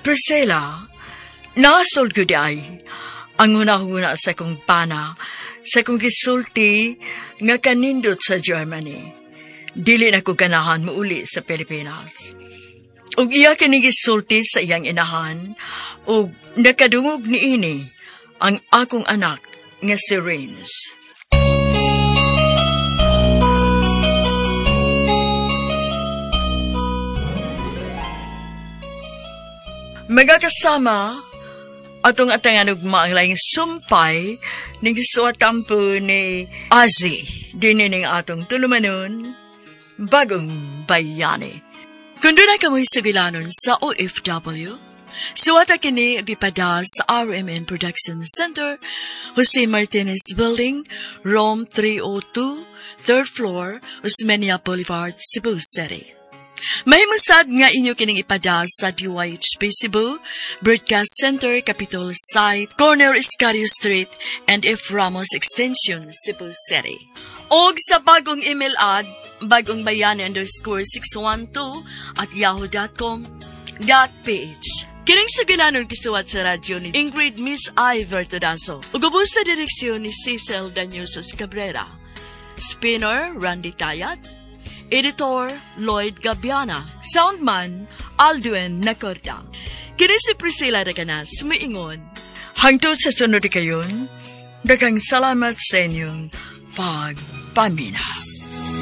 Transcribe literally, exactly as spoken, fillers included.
Priscilla, nasol ko di ay, ang una-una sa kong pana, sa kong gisulti nga kanindot sa Germany. Dili na ko ganahan mo uli sa Pilipinas. Ug iya kining gisulti sa iyang inahan, ug nakadungog niini ang akong anak nga si Renz. Magakasama atong atangan ug maang laing sumpay ning gisuatampo ni Azi dinhi ning atong tulumanon bagong bayani. Kung doon ay kamoy sugilanon sa O F W, suwata kini gipada sa R M N Production Center, Jose Martinez Building, Rome three oh two, third floor, Osmeña Boulevard, Cebu City. Mahimusad nga inyo kining ipada sa D Y H P Cebu, Broadcast Center, Capitol Site, Corner Escario Street, and F. Ramos Extension, Cebu City. Og sa bagong email ad, bagongbayani underscore six one two at yahoo dot com dot ph. Kining sugilanon gisuwat sa radyo ni Ingrid Miss I. Vertodaso. Ugubos sa direksyon ni Cecil Daniusos Cabrera. Spinner, Randy Tayat. Editor, Lloyd Gabiana. Soundman, Aldwin Nacorda. Kini si Priscilla Raganas, sumiingon. Hangtod sa sunod kayon, daghang salamat sa inyong pagpamina.